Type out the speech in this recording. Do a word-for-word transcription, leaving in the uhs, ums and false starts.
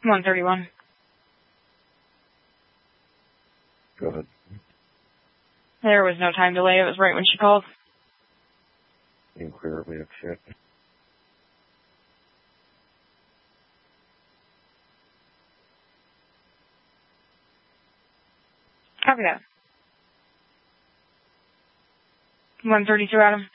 one thirty-one. Go ahead. There was no time delay. It was right when she called. You can clear me up shit. Copy that. one thirty-two, Adam.